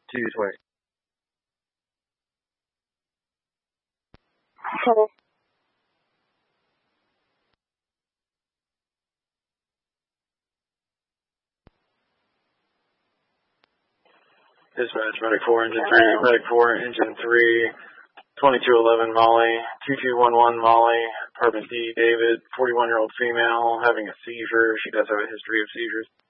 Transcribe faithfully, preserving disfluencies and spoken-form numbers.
two twenty. Hello. Dispatch, Medic four, Engine three, Medic four, Engine three, twenty-two eleven Molly, two two one one Molly, apartment D, David, forty-one-year-old female, having a seizure. She does have a history of seizures.